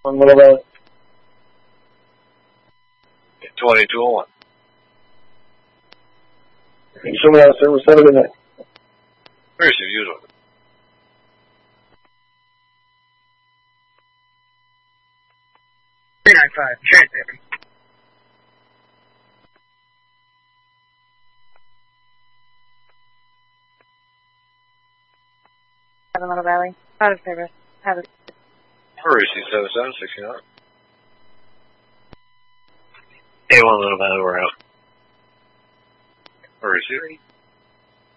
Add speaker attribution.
Speaker 1: 1 Little Valley.
Speaker 2: 2201.
Speaker 1: Someone else, service, have a good night.
Speaker 2: Where is your usual?
Speaker 3: Transmitting.
Speaker 4: 7 Little Valley. Out of service. Have a...
Speaker 2: Where is he? 7769.
Speaker 5: A1 Little Valley, we're out.
Speaker 2: Where is he?